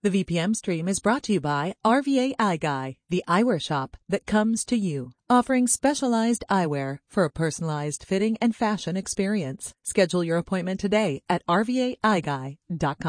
The VPM stream is brought to you by RVA Eye Guy, the eyewear shop that comes to you, offering specialized eyewear for a personalized fitting and fashion experience. Schedule your appointment today at rvaeyeguy.com.